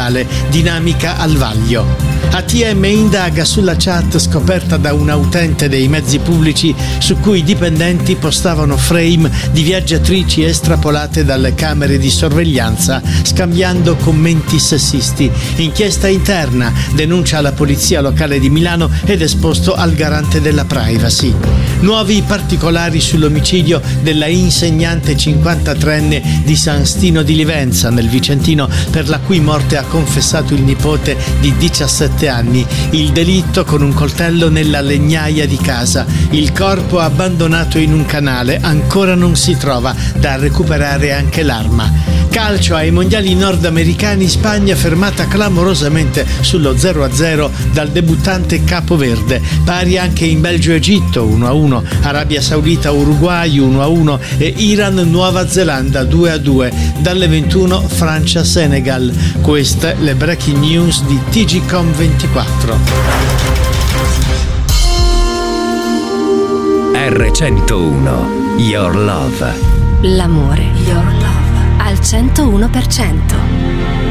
sociale, dinamica al vaglio. ATM indaga sulla chat scoperta da un utente dei mezzi pubblici su cui i dipendenti postavano frame di viaggiatrici estrapolate dalle camere di sorveglianza scambiando commenti sessisti. Inchiesta interna, denuncia alla polizia locale di Milano ed esposto al garante della privacy. Nuovi particolari sull'omicidio della insegnante 53enne di San Stino di Livenza nel Vicentino, per la cui morte ha confessato il nipote di 17 anni. Il delitto con un coltello nella legnaia di casa. Il corpo abbandonato in un canale, ancora non si trova, da recuperare anche l'arma. Calcio ai mondiali nordamericani, Spagna fermata clamorosamente sullo 0-0 dal debuttante Capoverde, pari anche in Belgio-Egitto 1-1, Arabia Saudita Uruguay 1-1 e Iran Nuova Zelanda 2-2, dalle 21 Francia Senegal. Queste le breaking news di TGcom 24. R101 Your Love. L'amore, Your Love, al 101%.